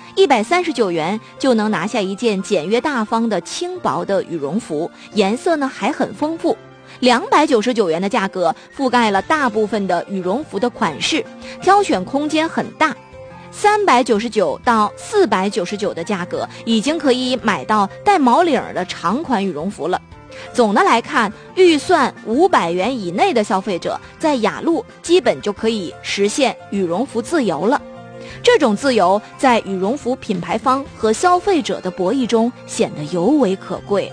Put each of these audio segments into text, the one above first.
139元就能拿下一件简约大方的轻薄的羽绒服，颜色呢还很丰富。299元的价格覆盖了大部分的羽绒服的款式，挑选空间很大。399到499的价格已经可以买到带毛领的长款羽绒服了。总的来看，预算500元以内的消费者在雅鹿基本就可以实现羽绒服自由了。这种自由在羽绒服品牌方和消费者的博弈中显得尤为可贵。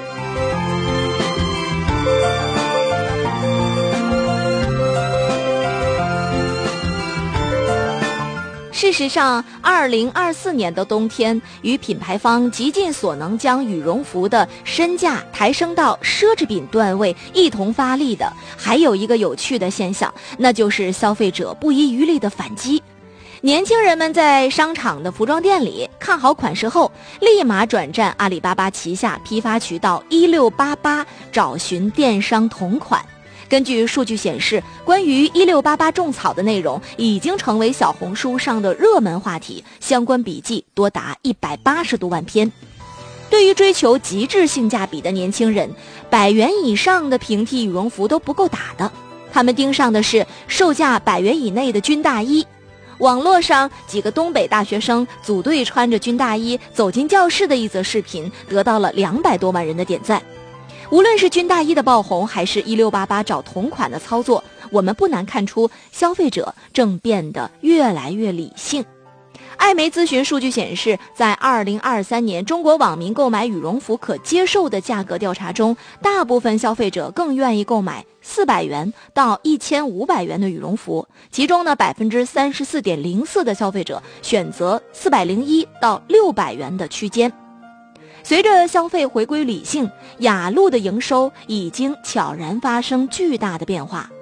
事实上，2024年的冬天，与品牌方极尽所能将羽绒服的身价抬升到奢侈品段位一同发力的，还有一个有趣的现象，那就是消费者不遗余力的反击。年轻人们在商场的服装店里看好款式后，立马转战阿里巴巴旗下批发渠道1688找寻电商同款。根据数据显示，关于1688种草的内容已经成为小红书上的热门话题，相关笔记多达180多万篇。对于追求极致性价比的年轻人，100元以上的平替羽绒服都不够打的，他们盯上的是售价100元以内的军大衣。网络上几个东北大学生组队穿着军大衣走进教室的一则视频，得到了200多万人的点赞。无论是军大衣的爆红，还是1688找同款的操作，我们不难看出消费者正变得越来越理性。艾媒咨询数据显示，在2023年中国网民购买羽绒服可接受的价格调查中，大部分消费者更愿意购买400元到1500元的羽绒服，其中呢 34.04% 的消费者选择401到600元的区间。随着消费回归理性，雅鹿的营收已经悄然发生巨大的变化。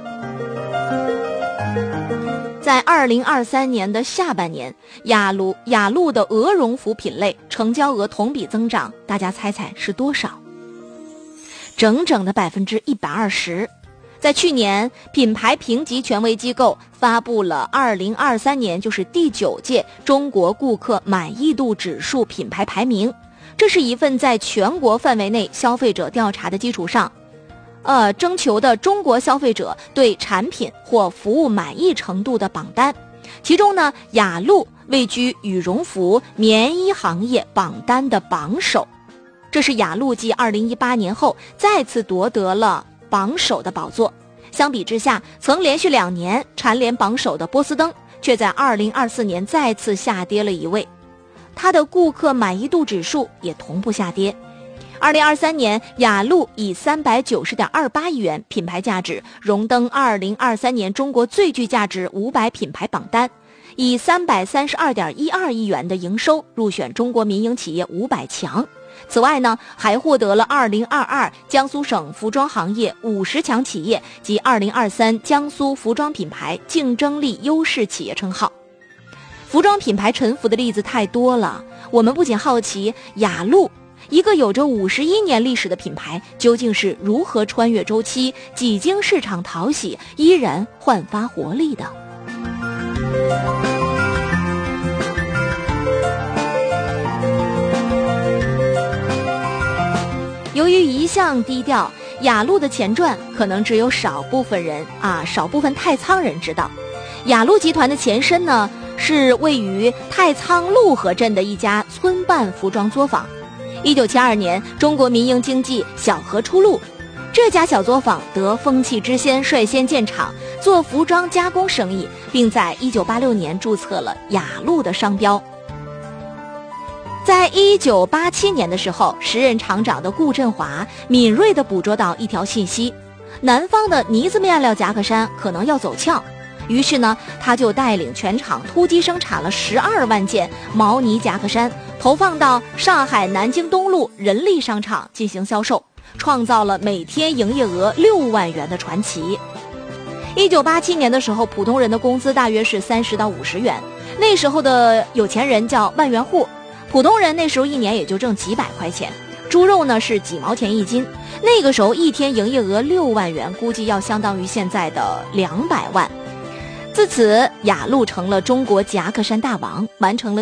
在2023年的下半年，雅鹿的鹅绒服品类成交额同比增长，大家猜猜是多少？整整的120%。在去年，品牌评级权威机构发布了2023年就是第9届中国顾客满意度指数品牌排名。这是一份在全国范围内消费者调查的基础上，征求的中国消费者对产品或服务满意程度的榜单。其中呢，雅鹿位居羽绒服、棉衣行业榜单的榜首。这是雅鹿继2018年后再次夺得了榜首的宝座。相比之下，曾连续2年蝉联榜首的波司登，却在2024年再次下跌了1位。它的顾客满意度指数也同步下跌。2023年，雅鹿以390.28亿元品牌价值荣登2023年中国最具价值500品牌榜单，以332.12亿元的营收入选中国民营企业500强。此外呢，还获得了2022江苏省服装行业50强企业及2023江苏服装品牌竞争力优势企业称号。服装品牌沉浮的例子太多了，我们不仅好奇雅鹿，一个有着51年历史的品牌，究竟是如何穿越周期，几经市场淘洗，依然焕发活力的。由于一向低调，雅鹿的前传可能只有少部分太仓人知道。雅鹿集团的前身呢，是位于太仓陆河镇的一家村办服装作坊。1972年，中国民营经济小河出路，这家小作坊得风气之先，率先建厂做服装加工生意，并在1986年注册了雅鹿的商标。在1987年的时候，时任厂长的顾振华敏锐地捕捉到一条信息：南方的呢子面料夹克衫可能要走俏。于是呢，他就带领全厂突击生产了12万件毛呢夹克衫，投放到上海南京东路人力商场进行销售，创造了每天营业额6万元的传奇。1987年的时候，普通人的工资大约是30到50元，那时候的有钱人叫万元户，普通人那时候一年也就挣几百块钱，猪肉呢是几毛钱一斤，那个时候一天营业额6万元，估计要相当于现在的200万。自此，雅鹿成了中国夹克衫大王，完成了